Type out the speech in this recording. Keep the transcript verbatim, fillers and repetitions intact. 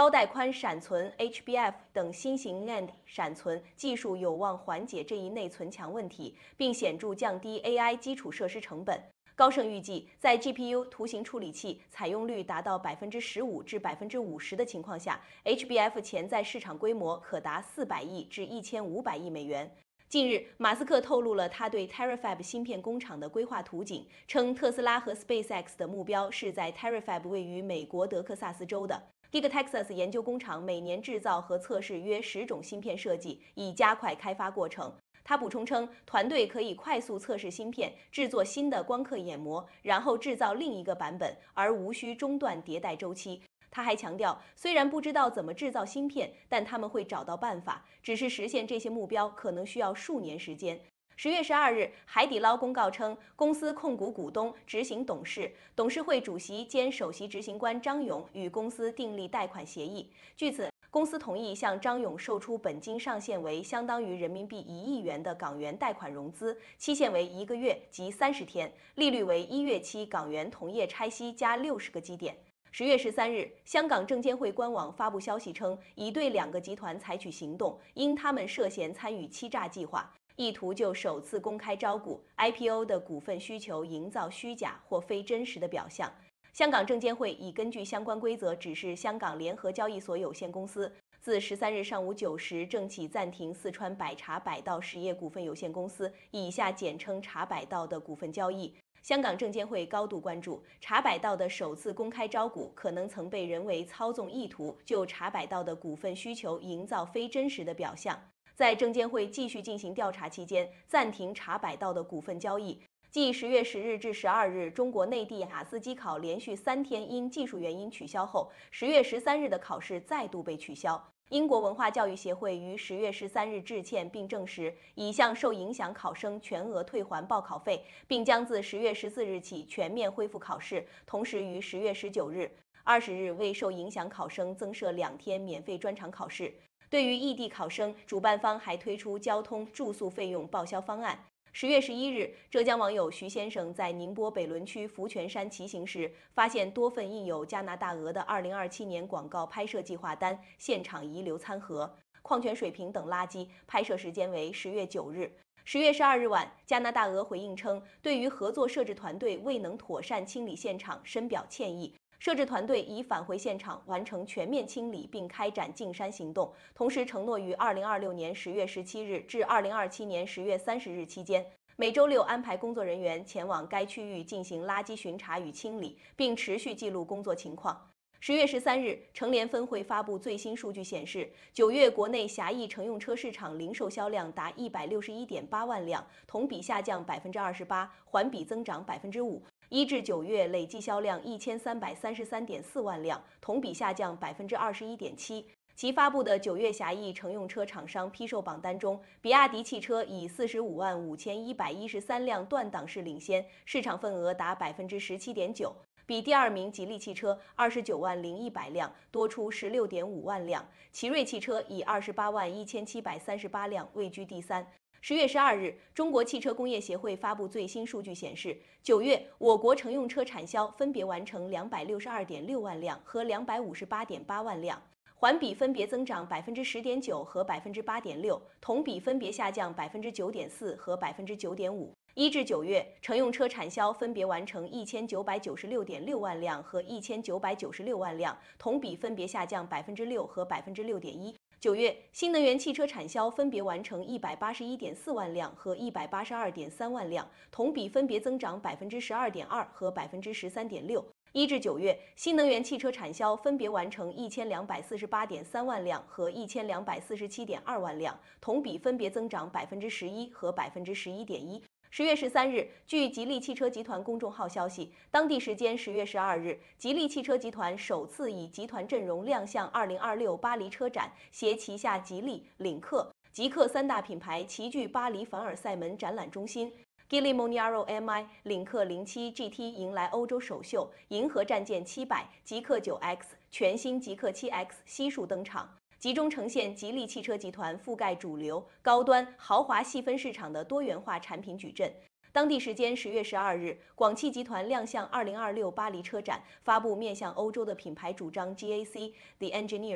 高带宽闪存 H B F 等新型 N A N D 闪存技术有望缓解这一内存墙问题，并显著降低 A I 基础设施成本。高盛预计，在 G P U 图形处理器采用率达到百分之十五至百分之五十的情况下 ，H B F 潜在市场规模可达四百亿至一千五百亿美元。近日，马斯克透露了他对 Terafab 芯片工厂的规划图景，称特斯拉和 SpaceX 的目标是在 Terafab 位于美国德克萨斯州的 Gigatexas 研究工厂，每年制造和测试约十种芯片设计，以加快开发过程。他补充称，团队可以快速测试芯片，制作新的光刻眼膜，然后制造另一个版本，而无需中断迭代周期。他还强调，虽然不知道怎么制造芯片，但他们会找到办法，只是实现这些目标可能需要数年时间。十月十二日，海底捞公告称，公司控股股东、执行董事、董事会主席兼首席执行官张勇与公司订立贷款协议。据此，公司同意向张勇售出本金上限为相当于人民币一亿元的港元贷款融资，期限为一个月及三十天，利率为一月期港元同业拆息加六十个基点。十月十三日，香港证监会官网发布消息称，已对两个集团采取行动，因他们涉嫌参与欺诈计划，意图就首次公开招股 I P O 的股份需求营造虚假或非真实的表象。香港证监会已根据相关规则指示香港联合交易所有限公司，自十三日上午九时正起暂停四川百茶百道实业股份有限公司（以下简称茶百道）的股份交易。香港证监会高度关注茶百道的首次公开招股可能曾被人为操纵，意图就茶百道的股份需求营造非真实的表象。在证监会继续进行调查期间，暂停茶百道的股份交易。继十月十日至十二日中国内地雅思机考连续三天因技术原因取消后，十月十三日的考试再度被取消。英国文化教育协会于十月十三日致歉并证实，已向受影响考生全额退还报考费，并将自十月十四日起全面恢复考试。同时于十月十九日、二十日为受影响考生增设两天免费专场考试。对于异地考生，主办方还推出交通、住宿费用报销方案。十月十一日，浙江网友徐先生在宁波北仑区福泉山骑行时，发现多份印有加拿大鹅的二零二七年广告拍摄计划单，现场遗留餐盒、矿泉水瓶等垃圾。拍摄时间为十月九日。十月十二日晚，加拿大鹅回应称，对于合作摄制团队未能妥善清理现场深表歉意。摄制团队已返回现场，完成全面清理并开展净山行动，同时承诺于二零二六年十月十七日至二零二七年十月三十日期间，每周六安排工作人员前往该区域进行垃圾巡查与清理，并持续记录工作情况。十月十三日，成联分会发布最新数据显示，九月国内狭义乘用车市场零售销量达一百六十一点八万辆，同比下降百分之二十八，环比增长百分之五。一至九月累计销量一千三百三十三点四万辆，同比下降百分之二十一点七。其发布的九月狭义乘用车厂商批售榜单中，比亚迪汽车以四十五万五千一百一十三辆断档式领先，市场份额达百分之十七点九，比第二名吉利汽车二十九万零一百辆多出十六点五万辆，奇瑞汽车以二十八万一千七百三十八辆位居第三。十月十二日，中国汽车工业协会发布最新数据显示，九月我国乘用车产销分别完成两百六十二点六万辆和两百五十八点八万辆，环比分别增长百分之十点九和百分之八点六，同比分别下降百分之九点四和百分之九点五。一至九月，乘用车产销分别完成一千九百九十六点六万辆和一千九百九十六万辆，同比分别下降百分之六和百分之六点一。九月，新能源汽车产销分别完成一百八十一点四万辆和一百八十二点三万辆，同比分别增长百分之十二点二和百分之十三点六。一至九月，新能源汽车产销分别完成一千两百四十八点三万辆和一千两百四十七点二万辆，同比分别增长百分之十一和百分之十一点一。十月十三日，据吉利汽车集团公众号消息，当地时间十月十二日，吉利汽车集团首次以集团阵容亮相二零二六巴黎车展，携旗下吉利、领克、极氪三大品牌齐聚巴黎凡尔赛门展览中心。Geely Monaro M I、领克零七 G T 迎来欧洲首秀，银河战舰七百、极氪九 X、全新极氪七 X 悉数登场。集中呈现吉利汽车集团覆盖主流、高端、豪华细分市场的多元化产品矩阵。当地时间十月十二日，广汽集团亮相二零二六巴黎车展，发布面向欧洲的品牌主张 G A C The Engineer。